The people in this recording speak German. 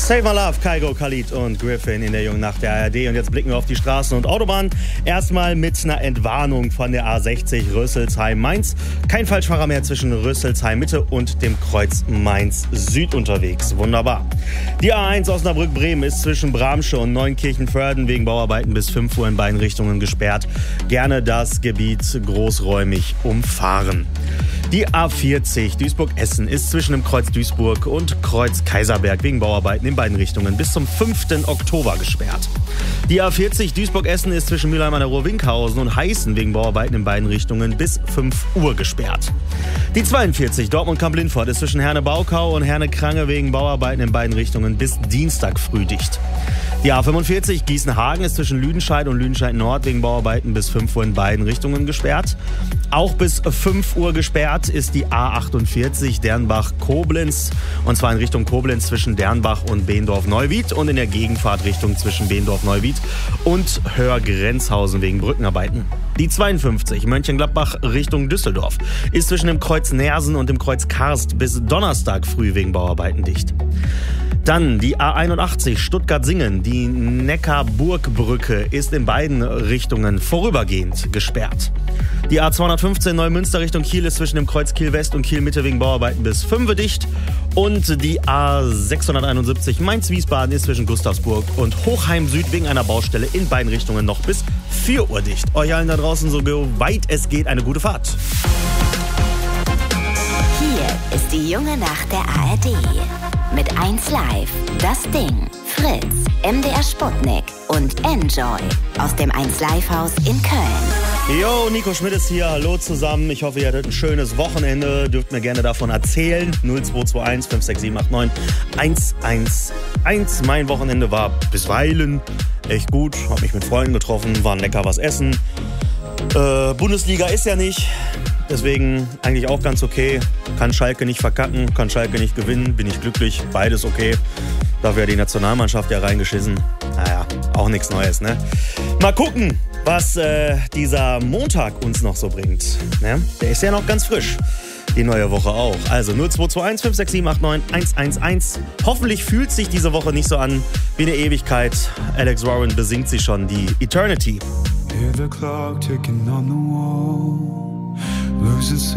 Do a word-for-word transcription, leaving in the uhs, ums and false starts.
Save My Love, Kygo, Khalid und Griffin in der jungen Nacht der A R D. Und jetzt blicken wir auf die Straßen und Autobahnen. Erstmal mit einer Entwarnung von der A sechzig Rüsselsheim-Mainz. Kein Falschfahrer mehr zwischen Rüsselsheim-Mitte und dem Kreuz Mainz-Süd unterwegs. Wunderbar. Die A eins Osnabrück-Bremen ist zwischen Bramsche und Neunkirchen-Vörden wegen Bauarbeiten bis fünf Uhr in beiden Richtungen gesperrt. Gerne das Gebiet großräumig umfahren. Die A vierzig Duisburg-Essen ist zwischen dem Kreuz Duisburg und Kreuz Kaiserberg wegen Bauarbeiten in beiden Richtungen bis zum fünften Oktober gesperrt. Die A vierzig Duisburg-Essen ist zwischen Mülheim an der Ruhr-Winkhausen und Heißen wegen Bauarbeiten in beiden Richtungen bis fünf Uhr gesperrt. Die zweiundvierzig Dortmund-Kamp-Lindfort ist zwischen Herne-Baukau und Herne-Krange wegen Bauarbeiten in beiden Richtungen bis Dienstag früh dicht. Die A fünfundvierzig Gießen-Hagen ist zwischen Lüdenscheid und Lüdenscheid-Nord wegen Bauarbeiten bis fünf Uhr in beiden Richtungen gesperrt. Auch bis fünf Uhr gesperrt ist die A achtundvierzig Dernbach-Koblenz, und zwar in Richtung Koblenz zwischen Dernbach und Behendorf-Neuwied und in der Gegenfahrtrichtung zwischen Behendorf-Neuwied und Hörgrenzhausen wegen Brückenarbeiten. Die zweiundfünfzig Mönchengladbach Richtung Düsseldorf ist zwischen dem Kreuz Nersen und dem Kreuz Karst bis Donnerstag früh wegen Bauarbeiten dicht. Dann die A einundachtzig Stuttgart-Singen, die Neckarburgbrücke ist in beiden Richtungen vorübergehend gesperrt. Die A zweihundertfünfzehn Neumünster Richtung Kiel ist zwischen dem Kreuz Kiel-West und Kiel-Mitte wegen Bauarbeiten bis fünf Uhr dicht. Und die A sechshunderteinundsiebzig Mainz-Wiesbaden ist zwischen Gustavsburg und Hochheim Süd wegen einer Baustelle in beiden Richtungen noch bis vier Uhr dicht. Euch allen da draußen, so weit es geht, eine gute Fahrt. Hier ist die junge Nacht der A R D. Mit eins Live, Das Ding, Fritz, M D R Sputnik und Enjoy aus dem eins Live Haus in Köln. Jo, Nico Schmidt ist hier. Hallo zusammen. Ich hoffe, ihr hattet ein schönes Wochenende. Dürft mir gerne davon erzählen. null zwei zwei eins fünf sechs sieben acht neun eins eins eins. Mein Wochenende war bisweilen echt gut. Hab mich mit Freunden getroffen, waren lecker was essen. Äh, Bundesliga ist ja nicht. Deswegen eigentlich auch ganz okay. Kann Schalke nicht verkacken, kann Schalke nicht gewinnen. Bin ich glücklich. Beides okay. Dafür hat die Nationalmannschaft ja reingeschissen. Naja, auch nichts Neues, ne? Mal gucken, was äh, dieser Montag uns noch so bringt. Ne? Der ist ja noch ganz frisch. Die neue Woche auch. Also null zwei zwei eins fünf sechs sieben acht neun eins eins eins. Hoffentlich fühlt sich diese Woche nicht so an wie eine Ewigkeit. Alex Warren besingt sie schon, die Eternity. Hear the clock ticking on the wall. Losing